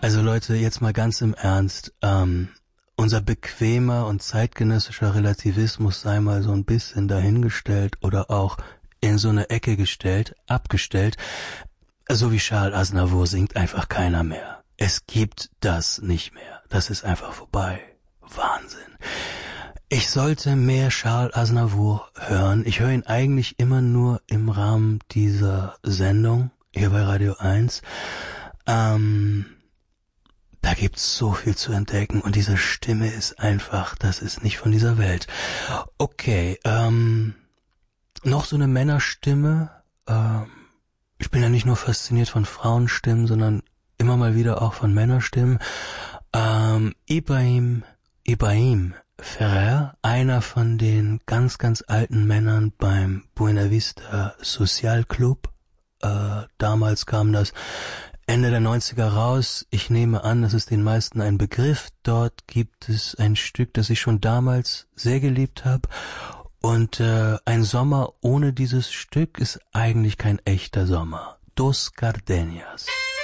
Also Leute, jetzt mal ganz im Ernst. Unser bequemer und zeitgenössischer Relativismus sei mal so ein bisschen dahingestellt oder auch in so eine Ecke gestellt, abgestellt. So wie Charles Aznavour singt einfach keiner mehr. Es gibt das nicht mehr. Das ist einfach vorbei. Wahnsinn. Ich sollte mehr Charles Aznavour hören. Ich höre ihn eigentlich immer nur im Rahmen dieser Sendung hier bei Radio 1. Da gibt's so viel zu entdecken und diese Stimme ist einfach, das ist nicht von dieser Welt. Okay, noch so eine Männerstimme. Ich bin ja nicht nur fasziniert von Frauenstimmen, sondern immer mal wieder auch von Männerstimmen. Ibrahim Ferrer, einer von den ganz, ganz alten Männern beim Buena Vista Social Club. Damals kam das Ende der 90er raus. Ich nehme an, das ist den meisten ein Begriff. Dort gibt es ein Stück, das ich schon damals sehr geliebt habe. Und ein Sommer ohne dieses Stück ist eigentlich kein echter Sommer. Dos Gardenias.